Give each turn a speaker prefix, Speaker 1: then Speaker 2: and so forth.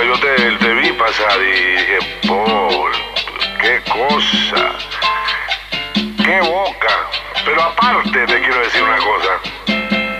Speaker 1: cosa, yo te vi pasar y dije, Paul, qué cosa, qué boca. Pero aparte te quiero decir una cosa.